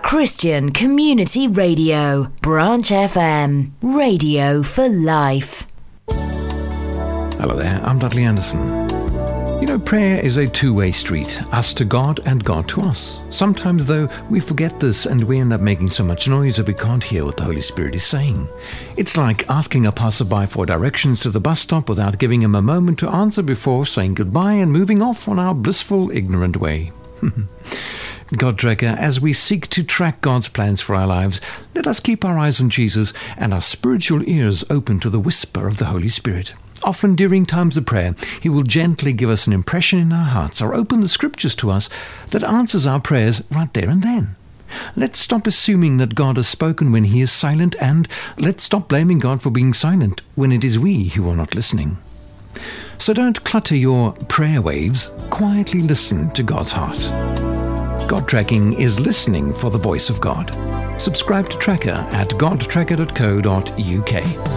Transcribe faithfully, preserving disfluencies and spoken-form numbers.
Christian Community Radio, Branch F M, radio for life. Hello there, I'm Dudley Anderson. You know, prayer is a two-way street, us to God and God to us. Sometimes, though, we forget this and we end up making so much noise that we can't hear what the Holy Spirit is saying. It's like asking a passerby for directions to the bus stop without giving him a moment to answer before saying goodbye and moving off on our blissful, ignorant way. God Tracker, as we seek to track God's plans for our lives, let us keep our eyes on Jesus and our spiritual ears open to the whisper of the Holy Spirit. Often during times of prayer, He will gently give us an impression in our hearts or open the Scriptures to us that answers our prayers right there and then. Let's stop assuming that God has spoken when He is silent, and let's stop blaming God for being silent when it is we who are not listening. So don't clutter your prayer waves. Quietly listen to God's heart. God Tracking is listening for the voice of God. Subscribe to Tracker at god tracker dot co dot uk.